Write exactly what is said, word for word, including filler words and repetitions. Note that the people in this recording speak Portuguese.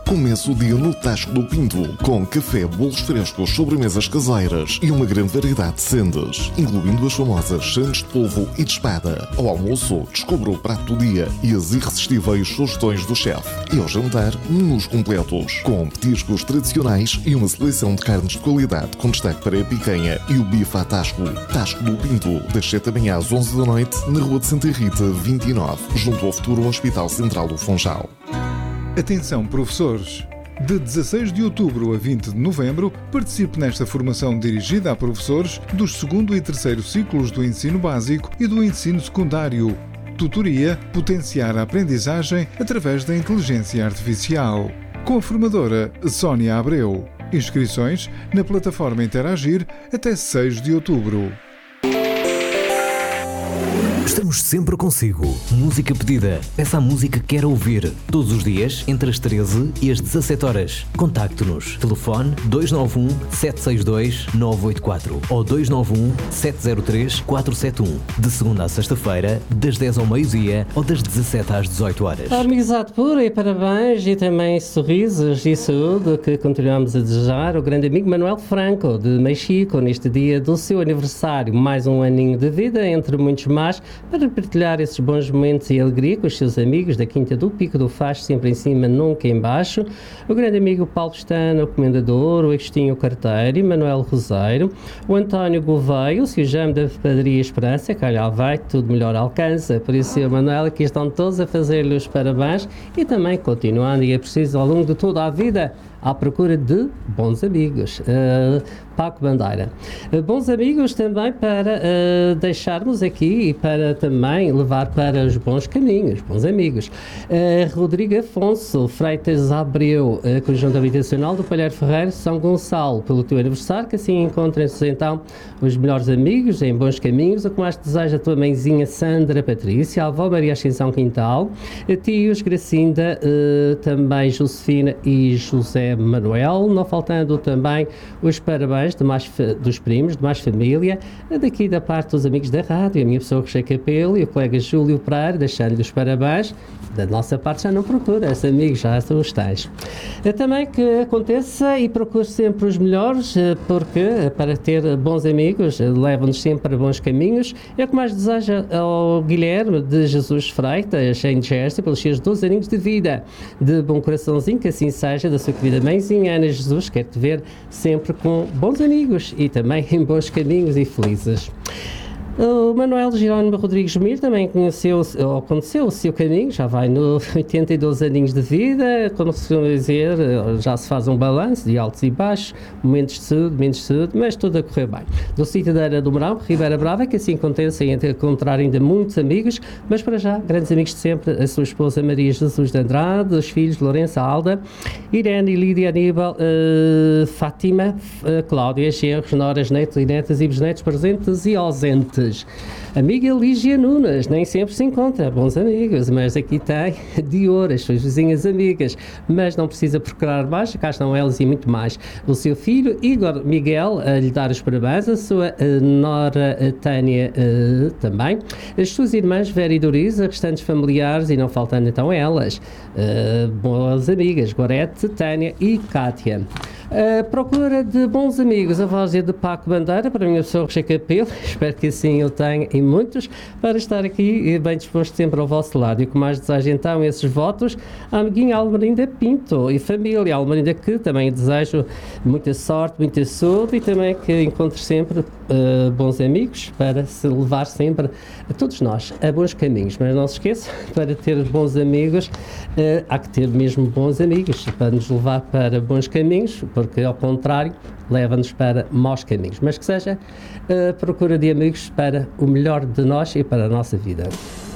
Comece o dia no Tasco do Pinto, com café, bolos frescos, sobremesas caseiras e uma grande variedade de sendas, incluindo as famosas sandes de polvo e de espada. Ao almoço, descubra o prato do dia e as irresistíveis sugestões do chefe. E ao jantar, menus completos, com petiscos tradicionais e uma seleção de carnes de qualidade, com destaque para a picanha e o bife à Tasco. Tasco do Pinto, das sete da manhã às onze da noite, na Rua de Santa Rita, vinte e nove, junto ao futuro Hospital Central do Funchal. Atenção, professores! De dezasseis de outubro a vinte de novembro, participe nesta formação dirigida a professores dos segundo e terceiro ciclos do ensino básico e do ensino secundário. Tutoria Potenciar a aprendizagem através da inteligência artificial. Com a formadora Sónia Abreu. Inscrições na plataforma Interagir até seis de outubro. Estamos sempre consigo. Música pedida. Peça a música que quer ouvir. Todos os dias, entre as treze e as dezassete horas. Contacte-nos. Telefone dois nove um, sete seis dois, nove oito quatro ou dois nove um, sete zero três, quatro sete um. De segunda a sexta-feira, das dez ao meio-dia ou das dezassete às dezoito horas. Amizade pura e parabéns e também sorrisos e saúde que continuamos a desejar o grande amigo Manuel Franco de Mexico neste dia do seu aniversário. Mais um aninho de vida, entre muitos mais, para partilhar esses bons momentos e alegria com os seus amigos da Quinta do Pico do Facho, sempre em cima, nunca em baixo. O grande amigo Paulo Pestana, o Comendador, o Agostinho Carteiro e Manuel Roseiro, o António Gouveia, o Sr. Jame da Padaria Esperança, calhar vai, tudo melhor alcança. Por isso, Senhor Manuel, aqui estão todos a fazer-lhe os parabéns e também continuando, e é preciso ao longo de toda a vida, à procura de bons amigos. Uh, Paco Bandeira. Uh, bons amigos também para uh, deixarmos aqui e para também levar para os bons caminhos, bons amigos. Uh, Rodrigo Afonso, Freitas Abreu, uh, Conjunto Habitacional do Palheiro Ferreiro, São Gonçalo, pelo teu aniversário, que assim encontrem-se então os melhores amigos em bons caminhos. O que mais deseja a tua mãezinha Sandra Patrícia, a avó Maria Ascensão Quintal, a tios Gracinda, uh, também Josefina e José Manuel, não faltando também os parabéns de mais, dos primos, de mais família, daqui da parte dos amigos da rádio, a minha pessoa Rocha Capelo e o colega Júlio Pereira, deixando-lhe os parabéns. Da nossa parte já não procura, esses amigos já são os tais. Também que aconteça e procure sempre os melhores, porque para ter bons amigos levam-nos sempre a bons caminhos. É o que mais deseja ao Guilherme de Jesus Freitas, em Jersey, pelos seus doze aninhos de vida. De bom coraçãozinho, que assim seja, da sua querida mãezinha Ana Jesus, quer te ver sempre com bons amigos e também em bons caminhos e felizes. O Manuel Jerónimo Rodrigues Mir também conheceu, ou conheceu o seu caminho, já vai no oitenta e dois aninhos de vida, como se costuma dizer, já se faz um balanço de altos e baixos, momentos de saúde, momentos de saúde, mas tudo a correr bem. Do sítio da Era do Mourão, Ribeira Brava, que assim acontece em encontrar ainda muitos amigos, mas para já, grandes amigos de sempre, a sua esposa Maria Jesus de Andrade, os filhos Lourenço Alda, Irene e Lídia Aníbal, uh, Fátima, uh, Cláudia, genros, noras, netos e netas e bisnetos presentes e ausentes. Amiga Lígia Nunes, nem sempre se encontra bons amigos, mas aqui tem de ouro as suas vizinhas amigas, mas não precisa procurar mais, cá estão elas e muito mais. O seu filho Igor Miguel a lhe dar os parabéns, a sua uh, nora uh, Tânia uh, também, as suas irmãs Vera e Doriza, restantes familiares e não faltando então elas, uh, boas amigas Gorete, Tânia e Cátia. Uh, procura de bons amigos, a voz é de Paco Bandeira, para a minha pessoa Rocha Capelo, espero que assim eu tenha e muitos, para estar aqui bem disposto sempre ao vosso lado. E o que mais desejo então esses votos, a amiguinha Almerinda Pinto e família Almerinda, que também desejo muita sorte, muita saúde e também que encontre sempre uh, bons amigos para se levar sempre a todos nós a bons caminhos. Mas não se esqueça, para ter bons amigos, uh, há que ter mesmo bons amigos para nos levar para bons caminhos, porque ao contrário leva-nos para maus caminhos, mas que seja a procura de amigos para o melhor de nós e para a nossa vida.